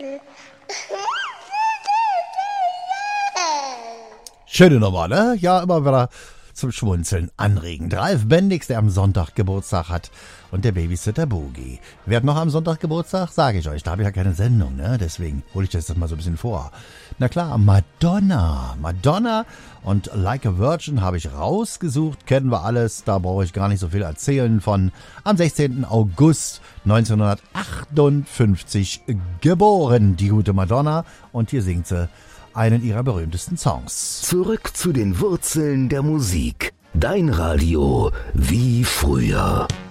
Schöne Nummer, ne? Ja, immer wieder zum Schmunzeln anregend. Ralf Bendix, der am Sonntag Geburtstag hat, und der Babysitter Boogie. Wer hat noch am Sonntag Geburtstag? Sage ich euch, da habe ich ja keine Sendung, ne? Deswegen hole ich das jetzt mal so ein bisschen vor. Na klar, Madonna. Madonna und Like a Virgin habe ich rausgesucht, kennen wir alles, da brauche ich gar nicht so viel erzählen von. Am 16. August 1958 geboren, die gute Madonna, und hier singt sie einen ihrer berühmtesten Songs. Zurück zu den Wurzeln der Musik. Dein Radio wie früher.